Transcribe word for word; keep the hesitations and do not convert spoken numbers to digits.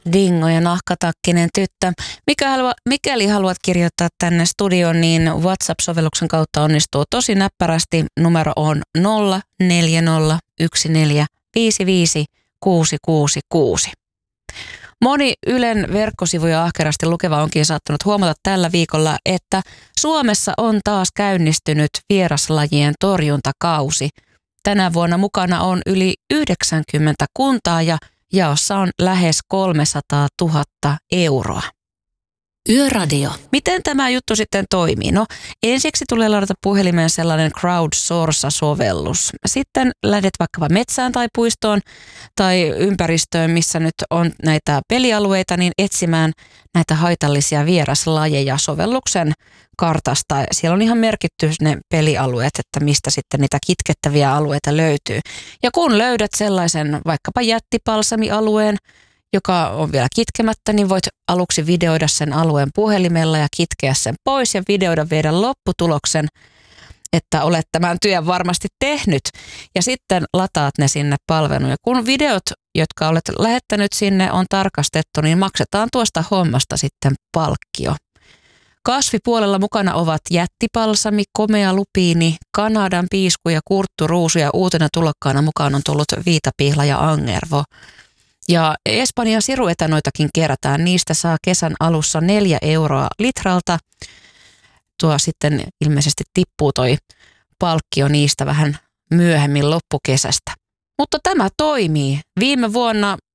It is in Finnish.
Dingo ja nahkatakkinen tyttö. Mikä halua, mikäli haluat kirjoittaa tänne studioon, niin WhatsApp-sovelluksen kautta onnistuu tosi näppärästi. Numero on nolla neljä nolla yksi neljä viisi viisi kuusi kuusi kuusi. Moni Ylen verkkosivuja ahkerasti lukeva onkin saattanut huomata tällä viikolla, että Suomessa on taas käynnistynyt vieraslajien torjuntakausi. Tänä vuonna mukana on yli yhdeksänkymmentä kuntaa ja jaossa on lähes kolmesataatuhatta euroa. Yöradio. Miten tämä juttu sitten toimii? No ensiksi tulee ladata puhelimeen sellainen crowdsource-sovellus. Sitten lähdet vaikkapa metsään tai puistoon tai ympäristöön, missä nyt on näitä pelialueita, niin etsimään näitä haitallisia vieraslajeja sovelluksen kartasta. Siellä on ihan merkitty ne pelialueet, että mistä sitten niitä kitkettäviä alueita löytyy. Ja kun löydät sellaisen vaikkapa jättipalsamialueen, joka on vielä kitkemättä, niin voit aluksi videoida sen alueen puhelimella ja kitkeä sen pois ja videoida vielä lopputuloksen, että olet tämän työn varmasti tehnyt. Ja sitten lataat ne sinne palveluun. Ja kun videot, jotka olet lähettänyt sinne, on tarkastettu, niin maksetaan tuosta hommasta sitten palkkio. Kasvipuolella mukana ovat jättipalsami, komea lupiini, Kanadan piisku ja kurtturuusu ja uutena tulokkaana mukaan on tullut viitapihla ja angervo. Ja Espanjan siruetanoitakin kerätään. Niistä saa kesän alussa neljä euroa litralta. Tuo sitten ilmeisesti tippuu toi palkkio niistä vähän myöhemmin loppukesästä. Mutta tämä toimii. Viime vuonna